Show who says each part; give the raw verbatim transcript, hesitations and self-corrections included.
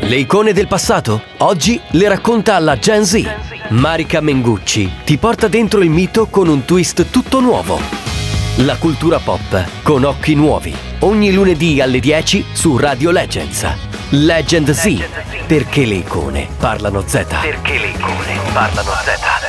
Speaker 1: Le icone del passato? Oggi le racconta alla Gen Z. Marica Mengucci ti porta dentro il mito con un twist tutto nuovo. La cultura pop con occhi nuovi. Ogni lunedì alle dieci su Radio Legends. Legend Z. Perché le icone parlano Z. Perché le icone parlano Z.